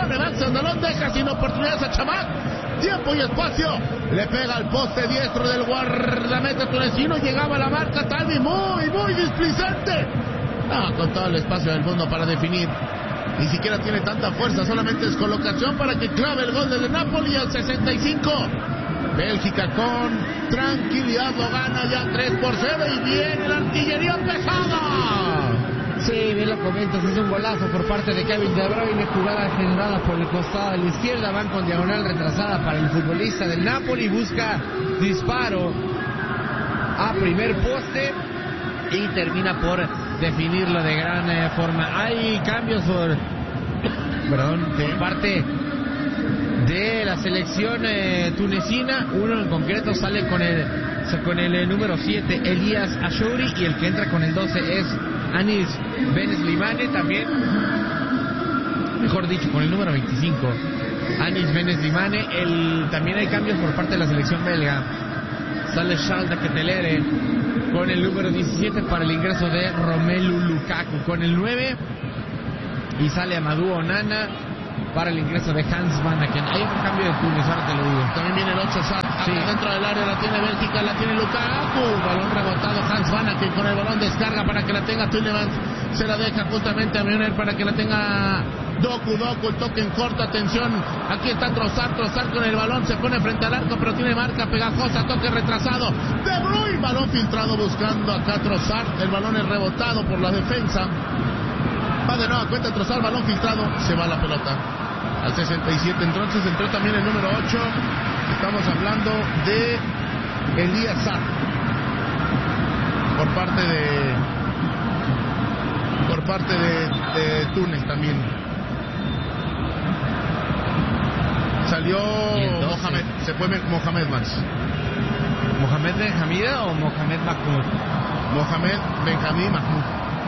propone Max Andalón, deja sin oportunidades a Chamac. Tiempo y espacio, le pega al poste diestro del guardameta tunecino, llegaba a la marca Talvi, muy displicente. Con todo el espacio del mundo para definir. Ni siquiera tiene tanta fuerza, solamente es colocación para que clave el gol del Napoli al 65. Bélgica con tranquilidad lo gana ya 3-0 y viene la artillería pesada. Sí, bien lo comentas, es un golazo por parte de Kevin De Bruyne, jugada generada por el costado de la izquierda, van con diagonal retrasada para el futbolista del Napoli, busca disparo a primer poste y termina por definirlo de gran forma. Hay cambios por parte de la selección tunecina. Uno en concreto sale con el número 7, Elias Achouri, y el que entra con el 12 es Anis Beneslimane, también, mejor dicho, con el número 25, Anis Beneslimane. También hay cambios por parte de la selección belga. Sale Charles de Ketelere con el número 17 para el ingreso de Romelu Lukaku con el 9, y sale Amadou Onana para el ingreso de Hans Van Aken. Hay otro cambio de Túnez, ahora te lo digo. También viene el 8 sí. Dentro del área la tiene Bélgica, la tiene Lukaku, balón rebotado, Hans Van Aken con el balón, descarga para que la tenga Tielemans, se la deja justamente a Müller para que la tenga Doku, el toque en corto, atención, aquí está Trossard con el balón, se pone frente al arco, pero tiene marca pegajosa, toque retrasado, De Bruyne, balón filtrado buscando acá Trossard, el balón es rebotado por la defensa, va de nuevo, cuenta Trossard, balón filtrado, se va la pelota al 67, entonces entró también el número 8, estamos hablando de Elías Sarr, por parte de Túnez también. Salió Mohamed, se fue Mohamed Max. ¿Mohamed Benhamida o Mohamed Mahmoud? Mohamed Benhamid Mahmoud.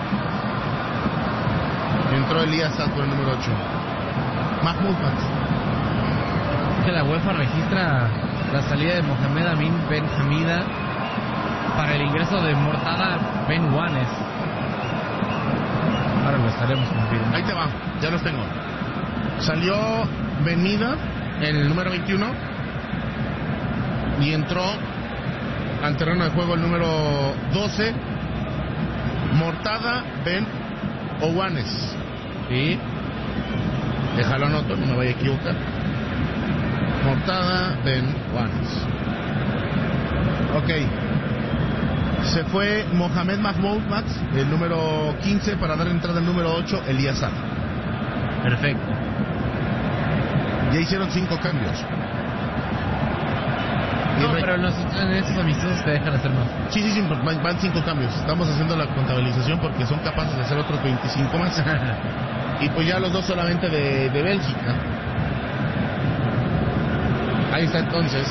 Entró Elías Sarr por el número 8. Mahmoud Max. Que la UEFA registra la salida de Mohamed Amin Benhamida para el ingreso de Mortada Ben Wanes. Ahora lo estaremos confirmando. Ahí te va, ya los tengo. Salió Benmida, el número 21, y entró al terreno de juego el número 12, Mortada Ben Owanes. Sí. Déjalo anoto, no me vaya a equivocar. Mortada Ben Owanes. Ok. Se fue Mohamed Mahmoud Max, el número 15, para dar entrada al número 8, Elías Sarr. Perfecto. Ya hicieron 5 cambios. No, pero en estos amistosos te dejan hacer más. Sí, van 5 cambios. Estamos haciendo la contabilización porque son capaces de hacer otros 25 más. Y pues ya los 2 solamente de Bélgica. Ahí está entonces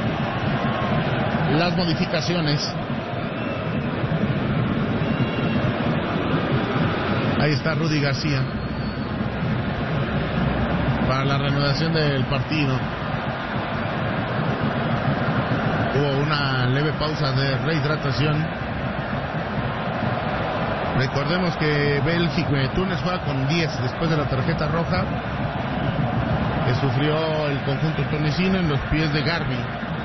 las modificaciones. Ahí está Rudy García para la reanudación del partido. Hubo una leve pausa de rehidratación. Recordemos que Túnez juega con 10 después de la tarjeta roja que sufrió el conjunto tunecino en los pies de Garbi.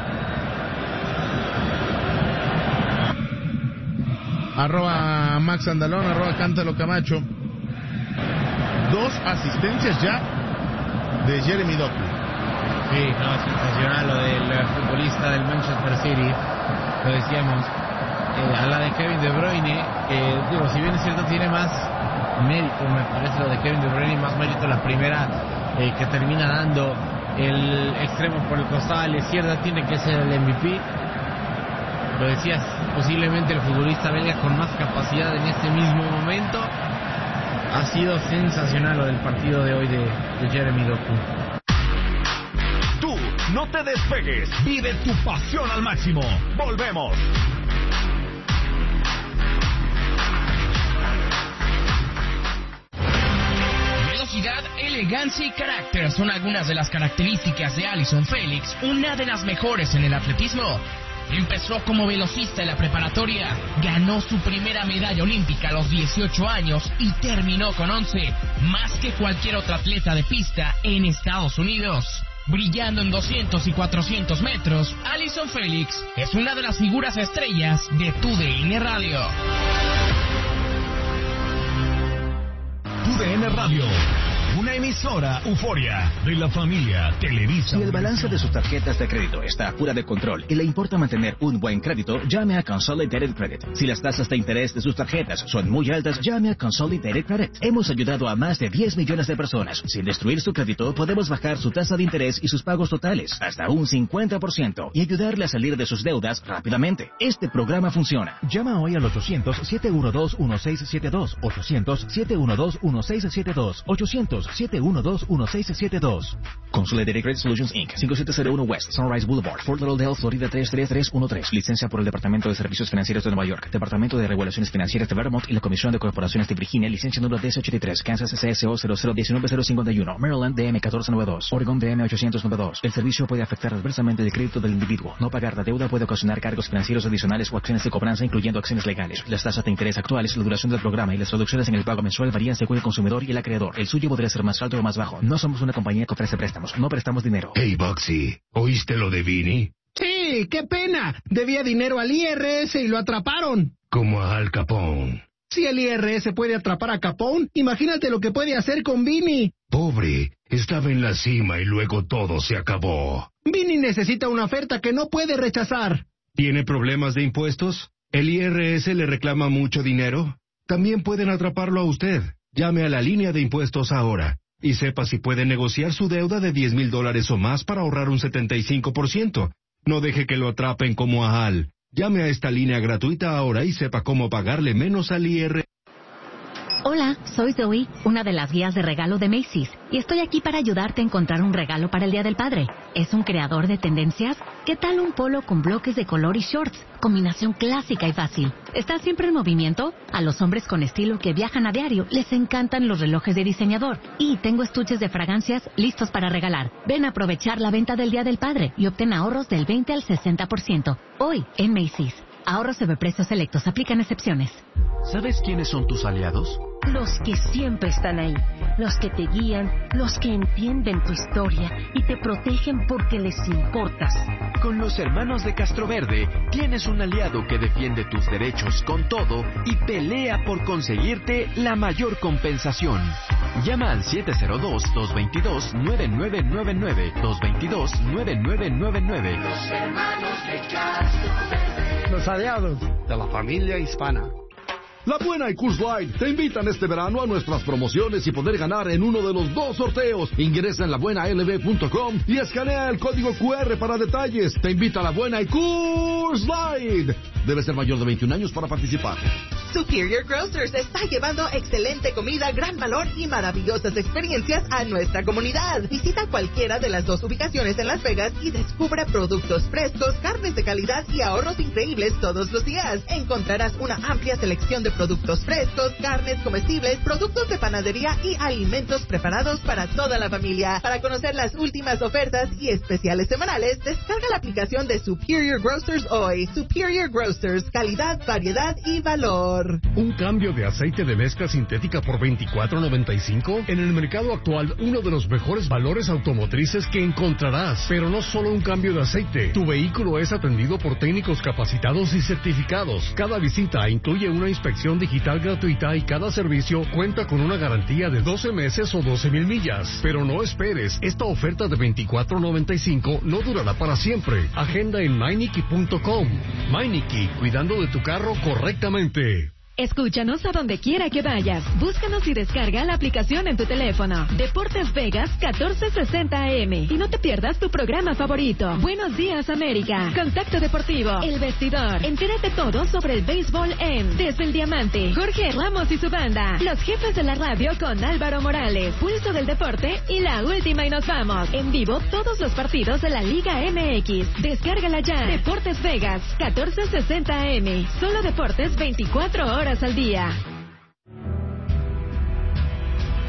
Arroba Max Andalón, arroba Cántalo Camacho. 2 asistencias ya de Jeremy Doku. Sí, no, sensacional lo del futbolista del Manchester City. Lo decíamos. A la de Kevin De Bruyne, digo, si bien es cierto, tiene más mérito, me parece, lo de Kevin De Bruyne, más mérito la primera que termina dando el extremo por el costado a la izquierda, tiene que ser el MVP. Lo decías, posiblemente el futbolista belga con más capacidad en este mismo momento. Ha sido sensacional lo del partido de hoy de Jeremy Doku. Tú, no te despegues, vive tu pasión al máximo. Volvemos. Velocidad, elegancia y carácter son algunas de las características de Allyson Felix, una de las mejores en el atletismo. Empezó como velocista en la preparatoria, ganó su primera medalla olímpica a los 18 años y terminó con 11, más que cualquier otro atleta de pista en Estados Unidos. Brillando en 200 y 400 metros, Allyson Félix es una de las figuras estrellas de TUDN Radio. TUDN Radio, una emisora Euforia de la familia Televisa. Si el balance de sus tarjetas de crédito está fuera de control y le importa mantener un buen crédito, llame a Consolidated Credit. Si las tasas de interés de sus tarjetas son muy altas, llame a Consolidated Credit. Hemos ayudado a más de 10 millones de personas. Sin destruir su crédito, podemos bajar su tasa de interés y sus pagos totales hasta un 50% y ayudarle a salir de sus deudas rápidamente. Este programa funciona. Llama hoy al 800-712-1672, 800-712-1672, 800-712-1672. Consolidated Credit Solutions Inc. 5701 West Sunrise Boulevard, Fort Lauderdale, Florida 33313. Licencia por el Departamento de Servicios Financieros de Nueva York, Departamento de Regulaciones Financieras de Vermont y la Comisión de Corporaciones de Virginia. Licencia número 1083. Kansas CSO 0019051. Maryland DM 1492. Oregon DM 892. El servicio puede afectar adversamente el crédito del individuo. No pagar la deuda puede ocasionar cargos financieros adicionales o acciones de cobranza, incluyendo acciones legales. Las tasas de interés actuales, la duración del programa y las reducciones en el pago mensual varían según el consumidor y el acreedor. El suyo podría ser más alto o más bajo. No somos una compañía que ofrece préstamos. No prestamos dinero. Hey, Boxy, ¿oíste lo de Vinny? Sí, qué pena. Debía dinero al IRS y lo atraparon. Como a Al Capone. Si el IRS puede atrapar a Capone, imagínate lo que puede hacer con Vinny. Pobre, estaba en la cima y luego todo se acabó. Vinny necesita una oferta que no puede rechazar. ¿Tiene problemas de impuestos? ¿El IRS le reclama mucho dinero? También pueden atraparlo a usted. Llame a la línea de impuestos ahora y sepa si puede negociar su deuda de $10,000 o más para ahorrar un 75%. No deje que lo atrapen como a Al. Llame a esta línea gratuita ahora y sepa cómo pagarle menos al IRS. Hola, soy Zoe, una de las guías de regalo de Macy's, y estoy aquí para ayudarte a encontrar un regalo para el Día del Padre. ¿Es un creador de tendencias? ¿Qué tal un polo con bloques de color y shorts? Combinación clásica y fácil. ¿Está siempre en movimiento? A los hombres con estilo que viajan a diario les encantan los relojes de diseñador. Y tengo estuches de fragancias listos para regalar. Ven a aprovechar la venta del Día del Padre y obtén ahorros del 20 al 60%. Hoy en Macy's. Ahorros sobre precios selectos. Aplican excepciones. ¿Sabes quiénes son tus aliados? Los que siempre están ahí, los que te guían, los que entienden tu historia y te protegen porque les importas. Con los hermanos de Castroverde tienes un aliado que defiende tus derechos con todo y pelea por conseguirte la mayor compensación. Llama al 702-222-9999, 222-9999. Los hermanos de Castroverde. Los aliados de la familia hispana. La Buena y Coors Light te invitan este verano a nuestras promociones y poder ganar en uno de los 2 sorteos. Ingresa en labuenalb.com y escanea el código QR para detalles. Te invita a La Buena y Coors Light. Debe ser mayor de 21 años para participar. Superior Grocers está llevando excelente comida, gran valor y maravillosas experiencias a nuestra comunidad. Visita cualquiera de las 2 ubicaciones en Las Vegas y descubra productos frescos, carnes de calidad y ahorros increíbles todos los días. Encontrarás una amplia selección de productos frescos, carnes comestibles, productos de panadería y alimentos preparados para toda la familia. Para conocer las últimas ofertas y especiales semanales, descarga la aplicación de Superior Grocers hoy. Superior Grocers, calidad, variedad y valor. ¿Un cambio de aceite de mezcla sintética por $24.95? En el mercado actual, uno de los mejores valores automotrices que encontrarás. Pero no solo un cambio de aceite. Tu vehículo es atendido por técnicos capacitados y certificados. Cada visita incluye una inspección digital gratuita y cada servicio cuenta con una garantía de 12 meses o 12,000 millas. Pero no esperes, esta oferta de $24.95 no durará para siempre. Agenda en Meineke.com. Meineke, cuidando de tu carro correctamente. Escúchanos a donde quiera que vayas. Búscanos y descarga la aplicación en tu teléfono. Deportes Vegas 1460 AM. Y no te pierdas tu programa favorito. Buenos Días América. Contacto Deportivo. El Vestidor. Entérate todo sobre el béisbol en Desde el Diamante. Jorge Ramos y su banda. Los Jefes de la Radio con Álvaro Morales. Pulso del Deporte y La Última y Nos Vamos. En vivo todos los partidos de la Liga MX. Descárgala ya. Deportes Vegas 1460 AM. Solo deportes 24 horas al día.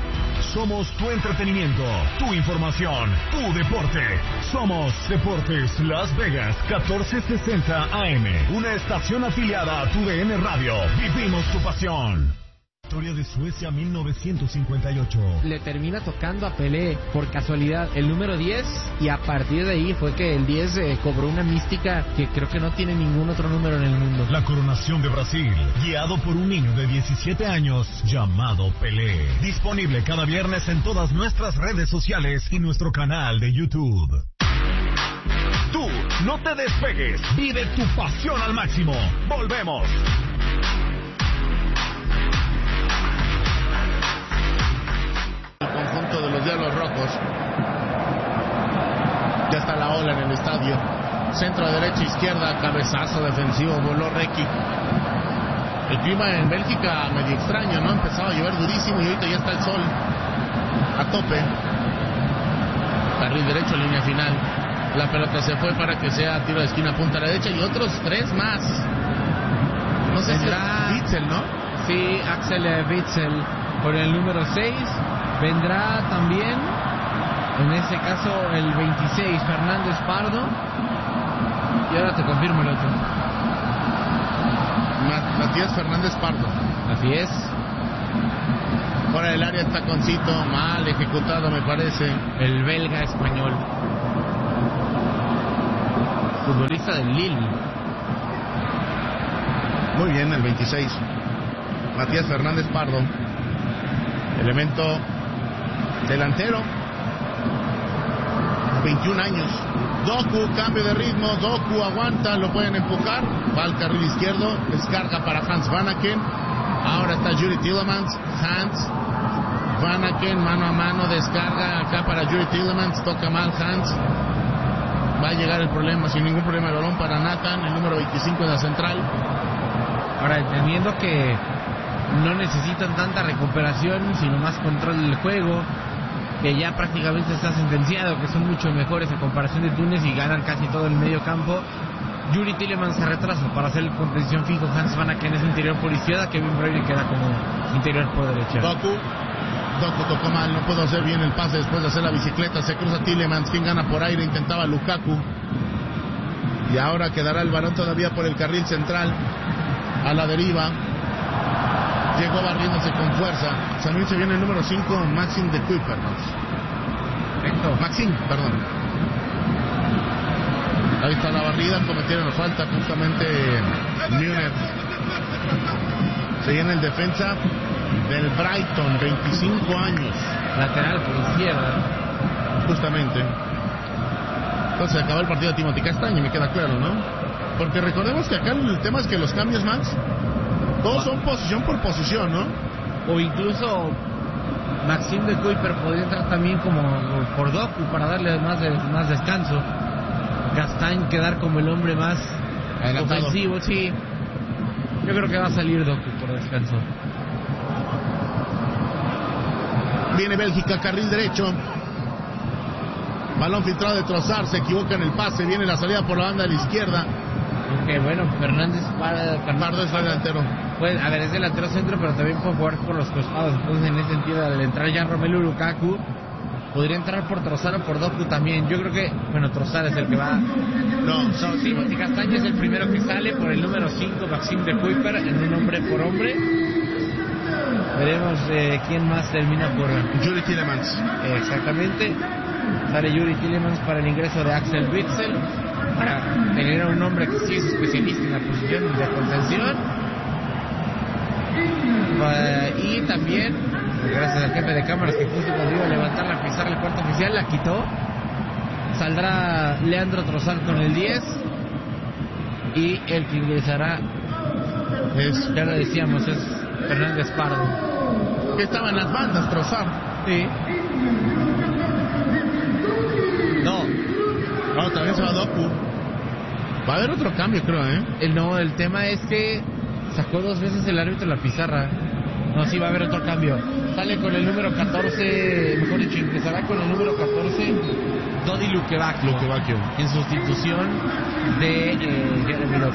Somos tu entretenimiento, tu información, tu deporte. Somos Deportes Las Vegas 1460 AM, una estación afiliada a tu DN Radio. Vivimos tu pasión. Historia de Suecia 1958. Le termina tocando a Pelé por casualidad el número 10 y a partir de ahí fue que el 10 cobró una mística que creo que no tiene ningún otro número en el mundo. La coronación de Brasil, guiado por un niño de 17 años llamado Pelé. Disponible cada viernes en todas nuestras redes sociales y nuestro canal de YouTube. Tú no te despegues, vive tu pasión al máximo. Volvemos. Conjunto de los Diablos Rojos. Ya está la ola en el estadio. Centro a derecha, izquierda, cabezazo defensivo, voló Requi. El clima en Bélgica medio extraño, ¿no? Empezaba a llover durísimo y ahorita ya está el sol a tope. Carril derecho, línea final. La pelota se fue para que sea tiro de esquina, punta a la derecha y otros 3 más. No sé si es Witsel, ¿no? Sí, Axel Witsel con el número 6. Vendrá también, en ese caso, el 26, Fernández Pardo. Y ahora te confirmo el otro. Matías Fernández Pardo. Así es. Fuera del área, taconcito, mal ejecutado me parece. El belga español. Futbolista del Lille. Muy bien, el 26. Matías Fernández Pardo. Elemento delantero, 21 años. Doku, cambio de ritmo, Doku aguanta, lo pueden empujar, va al carril izquierdo, descarga para Hans Vanaken. Ahora está Yuri Tillemans, Hans Vanaken, mano a mano, descarga acá para Yuri Tillemans, toca mal Hans. Va a llegar el problema, sin ningún problema, el balón para Nathan, el número 25 de la central. Ahora, entendiendo que no necesitan tanta recuperación, sino más control del juego, que ya prácticamente está sentenciado, que son mucho mejores a comparación de Túnez y ganan casi todo el medio campo. Yuri Tillemans se retrasa para hacer la contención fijo. Hans Vanaken es interior por izquierda, Kevin Brady queda como interior por derecha. Doku tocó mal, no pudo hacer bien el pase después de hacer la bicicleta, se cruza Tillemans, quien gana por aire, intentaba Lukaku. Y ahora quedará el balón todavía por el carril central, a la deriva. Llegó barriéndose con fuerza. También se viene el número 5, Maxim de Kuiper. Maxim, perdón. Ahí está la barrida, cometieron falta justamente Müller. Se viene el defensa del Brighton, 25 años. Lateral por izquierda. Justamente. Entonces acabó el partido de Timothy Castaño, me queda claro, ¿no? Porque recordemos que acá el tema es que los cambios, Max, todos son posición por posición, ¿no? O incluso Maxim de Kuiper podría entrar también como por Doku para darle más descanso. Castañ quedar como el hombre más adelantado, ofensivo, sí. Yo creo que va a salir Doku por descanso. Viene Bélgica, carril derecho. Balón filtrado de Trossard, se equivoca en el pase, viene la salida por la banda de la izquierda. Que bueno, Fernández Pardo es delantero. Pues, a ver, es delantero centro, pero también puede jugar por los costados. Entonces, en ese sentido, al entrar ya Romelu Lukaku, podría entrar por Trossard o por Doku también. Yo creo que, bueno, Trossard es el que va. No, sí, Timothy Castaño es el primero que sale por el número 5, Maxim de Kuiper, en un hombre por hombre. Veremos quién más termina por Yuri Tillemans. Exactamente. Sale Yuri Tillemans para el ingreso de Axel Witsel, para tener a un hombre que sí es especialista en la posición de contención. Y también, gracias al jefe de cámaras que justo cuando iba a levantar la pizarra el cuarto oficial, la quitó. Saldrá Leandro Trossard con el 10. Y el que ingresará es, ya lo decíamos, es Fernández Pardo. Que estaba en las bandas, Trossard. Sí. No, también se va Doku. Va a haber otro cambio, creo, El tema es que sacó 2 veces el árbitro la pizarra. No, sí va a haber otro cambio. Sale con el número 14, mejor dicho, ingresará con el número 14 Dodi Lukebakio, en sustitución de Jeremy Doku.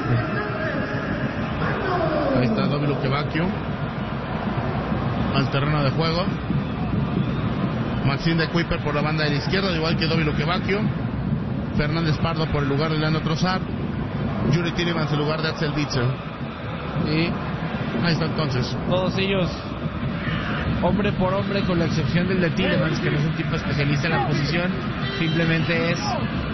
Ahí está Dodi Lukebakio al terreno de juego. Maxime de Kuiper por la banda de la izquierda, igual que Dovi Luquevacchio. Fernández Pardo por el lugar de Leandro Trossard. Yuri Tillemans en lugar de Axel Witsel. Y ahí está entonces. Todos ellos, hombre por hombre, con la excepción del de Tillemans, que no es un tipo especialista en la posición. Simplemente es...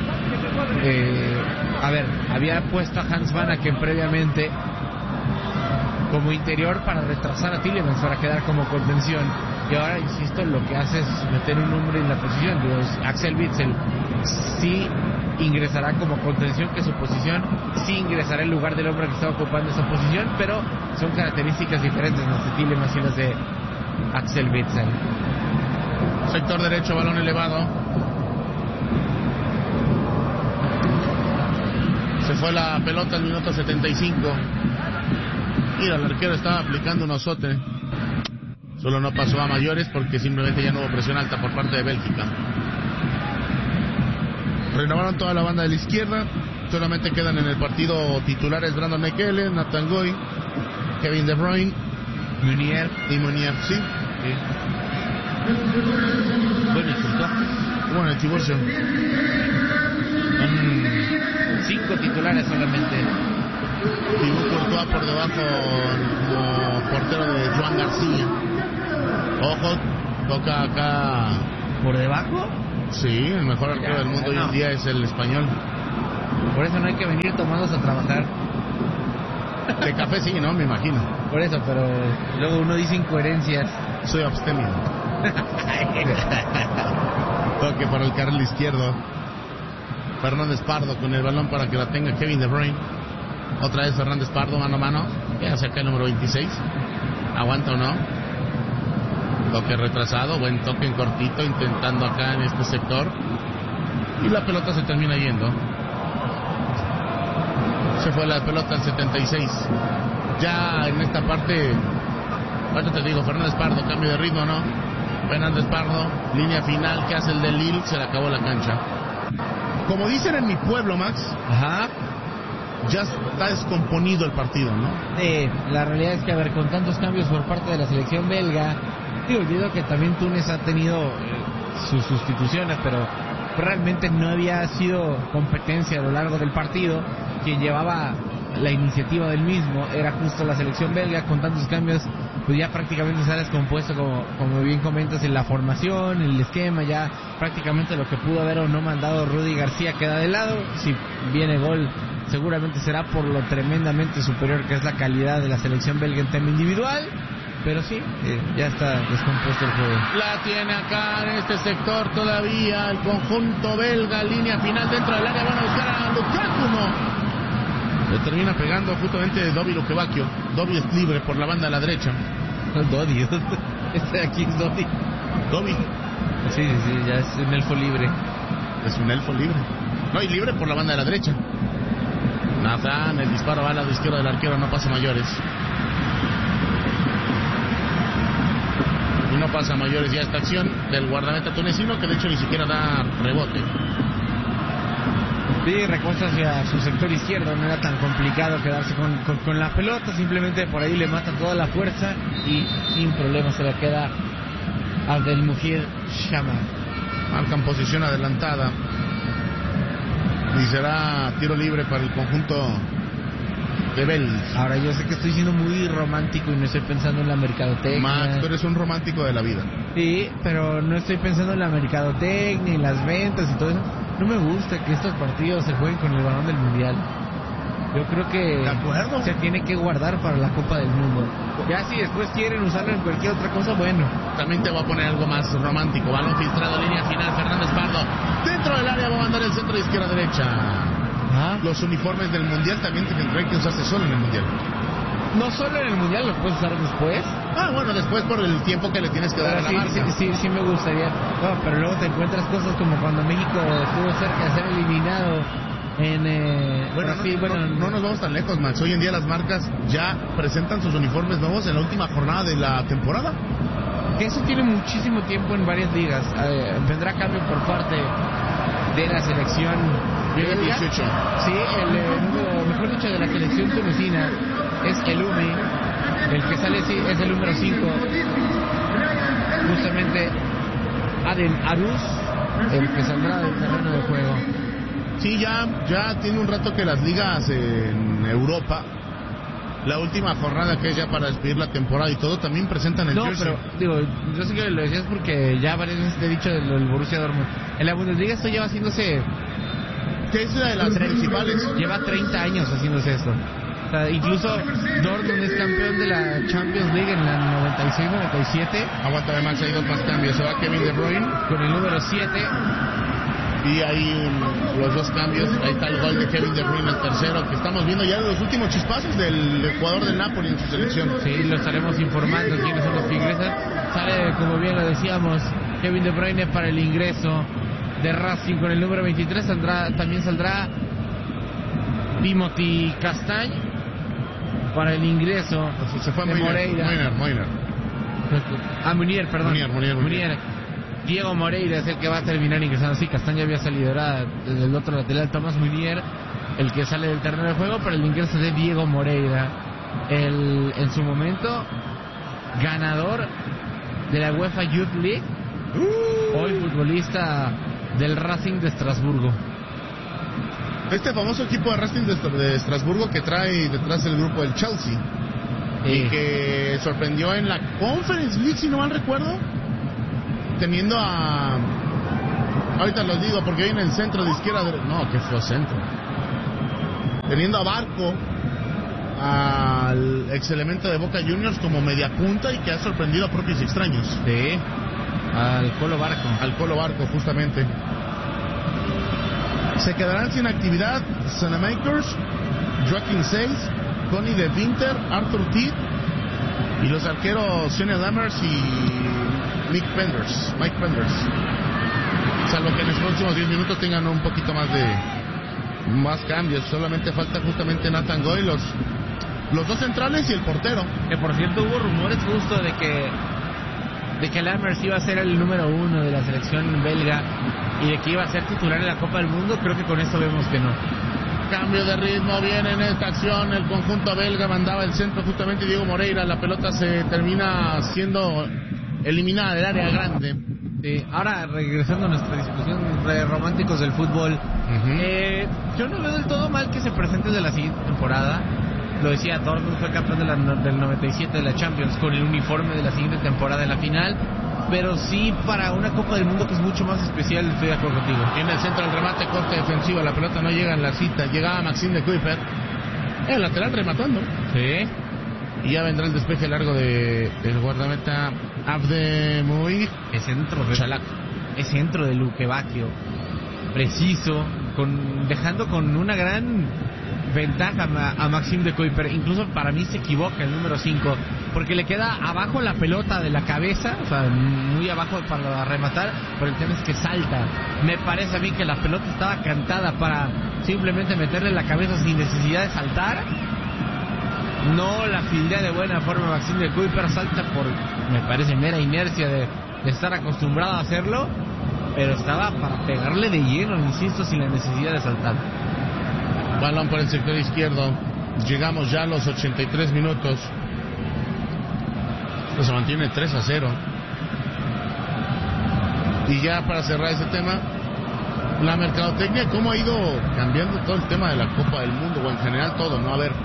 había puesto a Hans Vanaken previamente como interior para retrasar a Tillemans, para quedar como contención. Y ahora, insisto, lo que hace es meter un hombre en la posición. Axel Witsel sí ingresará como contención, que su posición sí ingresará en lugar del hombre que está ocupando esa posición, pero son características diferentes las de Tillemans y las de Axel Witsel. Sector derecho, balón elevado. Se fue la pelota al minuto 75. Mira, el arquero estaba aplicando un osote. Solo no pasó a mayores porque simplemente ya no hubo presión alta por parte de Bélgica. Renovaron toda la banda de la izquierda. Solamente quedan en el partido titulares Brandon Nekele, Nathan Goy, Kevin De Bruyne, Meunier y Meunier, sí. Bueno, y Courtois. Bueno, el Tiburcio. 5 titulares solamente. Thibaut Courtois por debajo como portero de Joan García. Ojo, toca acá. ¿Por debajo? Sí, el mejor arquero del mundo hoy en día es el español. Por eso no hay que venir tomados a trabajar. De café sí, ¿no? Me imagino. Por eso, pero luego uno dice incoherencias. Soy abstemio. Toque para el carril izquierdo. Fernández Pardo con el balón para que la tenga Kevin De Bruyne. Otra vez Fernández Pardo, mano a mano. ¿Qué hace acá el número 26? ¿Aguanta o no? Toque retrasado, buen toque en cortito, intentando acá en este sector. Y la pelota se termina yendo. Se fue la pelota al 76. Ya en esta parte, ¿cuánto te digo? Fernández Pardo, cambio de ritmo, ¿no? Fernández Pardo, línea final, que hace el de Lille, se le acabó la cancha. Como dicen en mi pueblo, Max, ya está descomponido el partido, ¿no? La realidad es que, a ver, con tantos cambios por parte de la selección belga, te olvido que también Túnez ha tenido sus sustituciones, pero realmente no había sido competencia a lo largo del partido. Quien llevaba la iniciativa del mismo era justo la selección belga. Con tantos cambios, pues ya prácticamente se ha descompuesto, como bien comentas, en la formación, en el esquema. Ya prácticamente lo que pudo haber o no mandado Rudy García queda de lado. Si viene gol, seguramente será por lo tremendamente superior que es la calidad de la selección belga en tema individual. Pero sí, ya está descompuesto el juego. La tiene acá en este sector todavía el conjunto belga, línea final dentro del área, van a buscar a Lukaku, no. Le termina pegando justamente Dovi Luquevacchio. Dovi es libre por la banda a la derecha. Dovi, este de aquí es Dovi. Dovi. Sí, ya es un elfo libre. Es un elfo libre. No, y libre por la banda de la derecha. Nathan, el disparo va al lado izquierdo del arquero, no pasa mayores. Y no pasa mayores ya esta acción del guardameta tunecino, que de hecho ni siquiera da rebote. Sí, recuesta hacia su sector izquierdo, no era tan complicado quedarse con la pelota, simplemente por ahí le mata toda la fuerza y sin problema se la queda Abdelmujid Shama. Marca en posición adelantada y será tiro libre para el conjunto de Bélgica. Ahora, yo sé que estoy siendo muy romántico y no estoy pensando en la mercadotecnia. Max, tú eres un romántico de la vida. Sí, pero no estoy pensando en la mercadotecnia y las ventas y todo eso. No me gusta que estos partidos se jueguen con el balón del mundial. Yo creo que se tiene que guardar para la Copa del Mundo. Ya si después quieren usarlo en cualquier otra cosa, bueno. También te voy a poner algo más romántico. Balón filtrado, línea final, Fernández Pardo. Dentro del área va a mandar el centro de izquierda a derecha. Los uniformes del mundial también tendrán que usarse solo en el mundial. No solo en el mundial, lo puedes usar después. Bueno, después por el tiempo que le tienes que dar a la marca. Sí, me gustaría. No, pero luego te encuentras cosas como cuando México estuvo cerca de ser eliminado en Brasil. No nos vamos tan lejos, Max. Hoy en día las marcas ya presentan sus uniformes nuevos en la última jornada de la temporada. Que eso tiene muchísimo tiempo en varias ligas. Vendrá cambio por parte de la selección belga. 18. Sí, mejor dicho, de la selección tunecina es el Umi. El que sale es el número 5. Justamente Aden Aruz, el que saldrá del terreno de juego. Sí, ya tiene un rato que las ligas en Europa, la última jornada que es ya para despedir la temporada y todo, también presentan el jersey. Pero, digo, yo sé que lo decías porque ya varias veces te he dicho del Borussia Dortmund. En la Bundesliga esto lleva haciéndose... ¿Qué es una de las principales? Lleva 30 años haciéndose esto. O sea, incluso Dortmund es campeón de la Champions League en la 96-97. Aguanta, además hay dos más cambios. Se va Kevin De Bruyne con el número 7. Y ahí los dos cambios. Ahí está el gol de Kevin De Bruyne, el tercero, que estamos viendo ya los últimos chispazos del jugador del Napoli en su selección. Sí, lo estaremos informando quiénes son los que ingresan. Sale, como bien lo decíamos, Kevin De Bruyne para el ingreso de Racing con el número 23. También saldrá Timothy Castagne para el ingreso se fue de Moreira. Munier, perdón. Munier. Diego Moreira es el que va a terminar ingresando. Sí, Castaña había salido, era desde el otro lateral. Tomás Munier, el que sale del terreno de juego, para el ingreso de Diego Moreira, en su momento ganador de la UEFA Youth League, hoy futbolista del Racing de Estrasburgo. Este famoso equipo de Racing de Estrasburgo que trae detrás el grupo del Chelsea, y que sorprendió en la Conference League, si no mal recuerdo, teniendo a... Ahorita los digo porque viene el centro de izquierda... No, qué feo centro. Teniendo a Barco, al ex elemento de Boca Juniors, como media punta, y que ha sorprendido a propios y extraños. Sí, al Colo Barco. Al Colo Barco, justamente. Se quedarán sin actividad Sanamakers, Joaquín Seis, Connie de Winter, Arthur Tidd y los arqueros Sonia Lammers y Mike Penders. Salvo que en los próximos 10 minutos tengan un poquito más cambios. Solamente falta justamente Nathan Goy, los dos centrales y el portero. Que por cierto hubo rumores justo de que Lammers iba a ser el número 1 de la selección belga y de que iba a ser titular en la Copa del Mundo. Creo que con esto vemos que no. Cambio de ritmo, viene en esta acción el conjunto belga, mandaba el centro justamente Diego Moreira, la pelota se termina siendo eliminada del área grande. Ahora regresando a nuestra discusión de románticos del fútbol, yo no veo del todo mal que se presente de la siguiente temporada. Lo decía, Dortmund fue campeón del 97 de la Champions con el uniforme de la siguiente temporada en la final, pero sí para una Copa del Mundo que es mucho más especial. Estoy de acuerdo contigo. En el centro del remate, corte defensivo, la pelota no llega en la cita, llegaba Maxime de Kuiper, el lateral rematando. Sí. Y ya vendrá el despeje largo del guardameta Abdemoui. Es centro de Luque Bacchio, preciso, dejando con una gran ventaja a Maxime de Kuiper. Incluso para mí se equivoca el número 5, porque le queda abajo la pelota de la cabeza, o sea, muy abajo para rematar, pero el tema es que salta. Me parece a mí que la pelota estaba cantada para simplemente meterle la cabeza sin necesidad de saltar. No la fildea de buena forma Maxime de Kuiper, salta por, me parece, mera inercia de estar acostumbrado a hacerlo, pero estaba para pegarle de lleno, insisto, sin la necesidad de saltar. Balón por el sector izquierdo. Llegamos ya a los 83 minutos. Esto se mantiene 3-0. Y ya para cerrar ese tema, la mercadotecnia, cómo ha ido cambiando todo el tema de la Copa del Mundo, o en general todo, ¿no? A ver,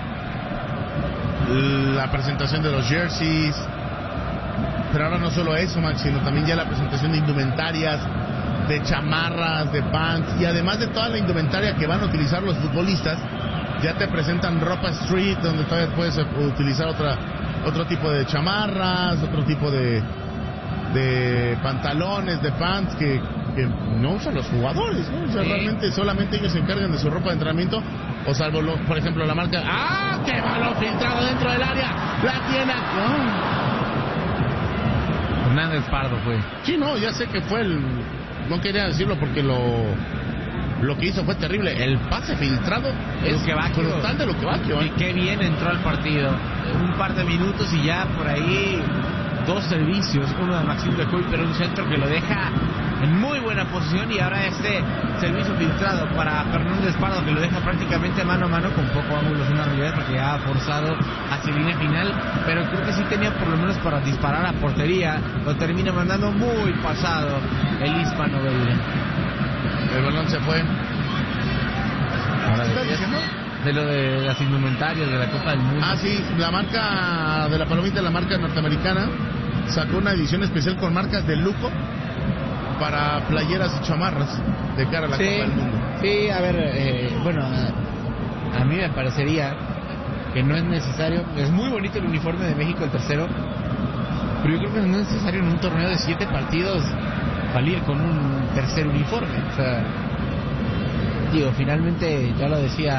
la presentación de los jerseys, pero ahora no solo eso, Max, sino también ya la presentación de indumentarias, de chamarras, de pants, y además de toda la indumentaria que van a utilizar los futbolistas, ya te presentan ropa street, donde todavía puedes utilizar otro tipo de chamarras, otro tipo de pantalones, de pants que no usan los jugadores, ¿no? O sea, realmente solamente ellos se encargan de su ropa de entrenamiento, o salvo, por ejemplo, la marca... ¡Ah! ¡Qué balón filtrado dentro del área! ¡La tiene! Hernández Pardo fue. Sí, no, ya sé que fue no quería decirlo porque lo que hizo fue terrible. El pase filtrado es brutal de Luque Bacchio. Y qué bien entró al partido. Un par de minutos y ya por ahí 2 servicios. Uno de Maxime de Kuiper, pero un centro que lo deja en muy buena posición, y ahora este servicio filtrado para Fernández Pardo, que lo deja prácticamente mano a mano, con poco ángulo, una realidad, porque ya ha forzado hacia línea final, pero creo que sí tenía por lo menos para disparar a portería. Lo termina mandando muy pasado el hispano Beira. El balón se fue. De lo de las indumentarias de la Copa del Mundo. Ah, sí, la marca de la palomita, la marca norteamericana, sacó una edición especial con marcas de lujo para playeras y chamarras de cara a la Copa del Mundo. Sí, a ver, bueno, a mí me parecería que no es necesario. Es muy bonito el uniforme de México, el tercero, pero yo creo que no es necesario en un torneo de 7 partidos salir con un tercer uniforme. O sea, digo, finalmente, ya lo decía,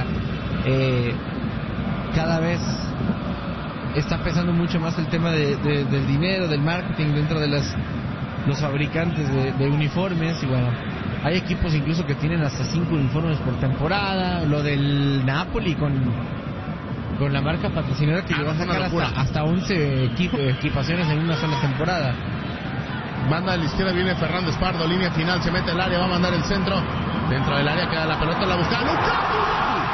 cada vez está pesando mucho más el tema del dinero, del marketing dentro de los fabricantes de uniformes, y bueno, hay equipos incluso que tienen hasta 5 uniformes por temporada. Lo del Napoli con la marca patrocinadora, que va a sacar hasta 11 equipaciones en una sola temporada. Banda a la izquierda, viene Fernández Pardo, línea final, se mete al área, va a mandar el centro. Dentro del área queda la pelota, la busca Lukaku.